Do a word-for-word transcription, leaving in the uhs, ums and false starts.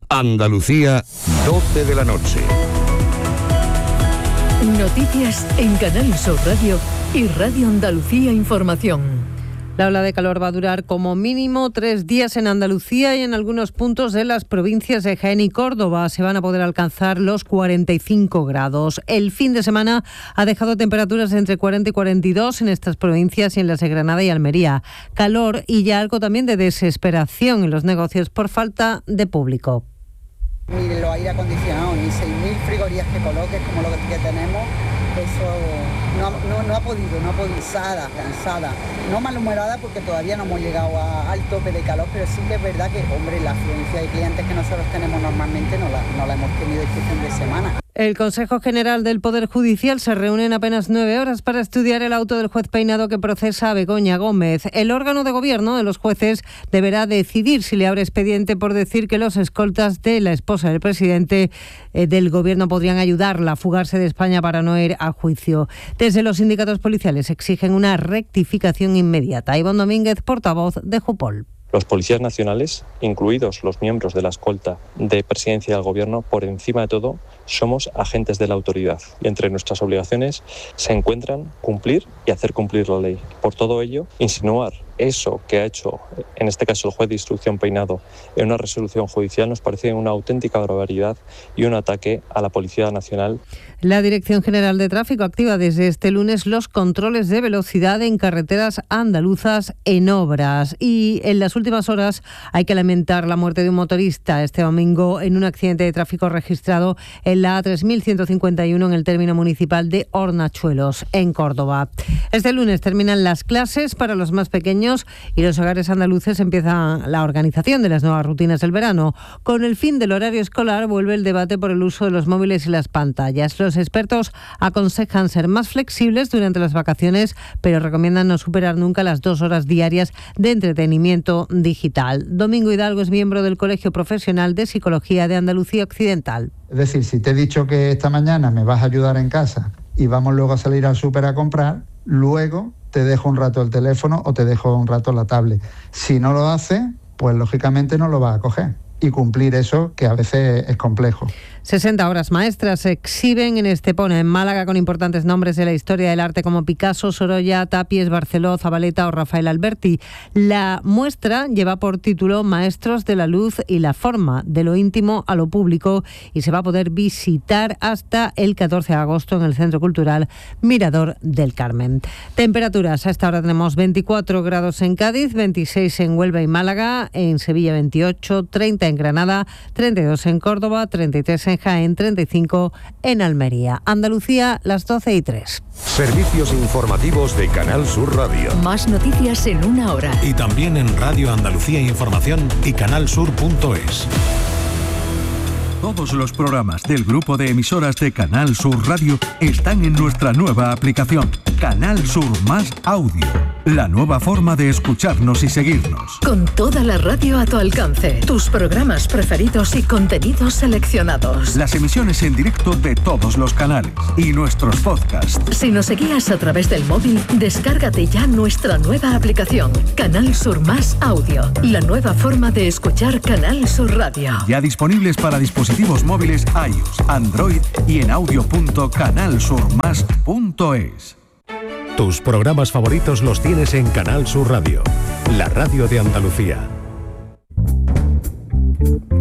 Andalucía, doce de la noche. Noticias en Canal Sur Radio y Radio Andalucía Información. La ola de calor va a durar como mínimo tres días en Andalucía y en algunos puntos de las provincias de Jaén y Córdoba se van a poder alcanzar los cuarenta y cinco grados. El fin de semana ha dejado temperaturas entre cuarenta y cuarenta y dos en estas provincias y en las de Granada y Almería. Calor y ya algo también de desesperación en los negocios por falta de público. Ni los aire acondicionados, ni seis mil frigorías que coloques como lo que tenemos, eso no, no, no ha podido, no ha podido, cansada, cansada, no malhumorada porque todavía no hemos llegado a, al tope de calor, pero sí que es verdad que, hombre, la afluencia de clientes que nosotros tenemos normalmente no la, no la hemos tenido este fin de semana. El Consejo General del Poder Judicial se reúne en apenas nueve horas para estudiar el auto del juez Peinado que procesa a Begoña Gómez. El órgano de gobierno de los jueces deberá decidir si le abre expediente por decir que los escoltas de la esposa del presidente eh, del gobierno podrían ayudarla a fugarse de España para no ir a juicio. Desde los sindicatos policiales exigen una rectificación inmediata. Iván Domínguez, portavoz de Jupol. Los policías nacionales, incluidos los miembros de la escolta de presidencia del gobierno, por encima de todo, somos agentes de la autoridad. Y entre nuestras obligaciones se encuentran cumplir y hacer cumplir la ley. Por todo ello, insinuar eso que ha hecho, en este caso el juez de instrucción Peinado, en una resolución judicial nos parece una auténtica barbaridad y un ataque a la Policía Nacional. La Dirección General de Tráfico activa desde este lunes los controles de velocidad en carreteras andaluzas en obras. Y en las últimas horas hay que lamentar la muerte de un motorista este domingo en un accidente de tráfico registrado en la A tres mil ciento cincuenta y uno en el término municipal de Hornachuelos, en Córdoba. Este lunes terminan las clases para los más pequeños y los hogares andaluces empiezan la organización de las nuevas rutinas del verano. Con el fin del horario escolar vuelve el debate por el uso de los móviles y las pantallas. Los expertos aconsejan ser más flexibles durante las vacaciones, pero recomiendan no superar nunca las dos horas diarias de entretenimiento digital. Domingo Hidalgo es miembro del Colegio Profesional de Psicología de Andalucía Occidental. Es decir, si te he dicho que esta mañana me vas a ayudar en casa y vamos luego a salir al súper a comprar, luego te dejo un rato el teléfono o te dejo un rato la tablet. Si no lo haces, pues lógicamente no lo vas a coger. Y cumplir eso, que a veces es complejo. sesenta obras maestras se exhiben en Estepona, en Málaga, con importantes nombres de la historia del arte como Picasso, Sorolla, Tapies, Barceló, Zabaleta o Rafael Alberti. La muestra lleva por título Maestros de la luz y la forma, de lo íntimo a lo público, y se va a poder visitar hasta el catorce de agosto en el Centro Cultural Mirador del Carmen. Temperaturas, a esta hora tenemos veinticuatro grados en Cádiz, veintiséis en Huelva y Málaga, en Sevilla veintiocho, treinta en Granada, treinta y dos en Córdoba, treinta y tres en Jaén, treinta y cinco en Almería. Andalucía, las doce y tres. Servicios informativos de Canal Sur Radio. Más noticias en una hora. Y también en Radio Andalucía Información y canal sur punto es. Todos los programas del grupo de emisoras de Canal Sur Radio están en nuestra nueva aplicación, Canal Sur Más Audio. La nueva forma de escucharnos y seguirnos. Con toda la radio a tu alcance, tus programas preferidos y contenidos seleccionados. Las emisiones en directo de todos los canales y nuestros podcasts. Si nos seguías a través del móvil, descárgate ya nuestra nueva aplicación, Canal Sur Más Audio. La nueva forma de escuchar Canal Sur Radio. Ya disponibles para dispositivos móviles iOS, Android y en audio punto canal sur más punto es. Tus programas favoritos los tienes en Canal Sur Radio, la radio de Andalucía.